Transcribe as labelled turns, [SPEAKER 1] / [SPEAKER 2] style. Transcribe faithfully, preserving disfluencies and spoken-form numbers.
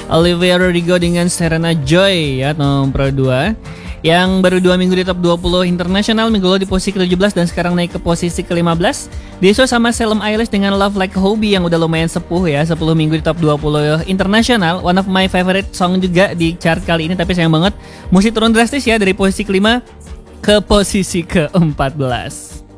[SPEAKER 1] Olivia Rodrigo dengan Serena Joy ya nomor dua. Yang baru dua minggu di top dua puluh internasional, minggu lalu di posisi ke tujuh belas dan sekarang naik ke posisi ke lima belas. Disusul sama Salem Eilish dengan Love Like a Hobby yang udah lumayan sepuh ya, sepuluh minggu di top dua puluh internasional. One of my favorite song juga di chart kali ini, tapi sayang banget musik turun drastis ya dari posisi kelima ke posisi ke empat belas.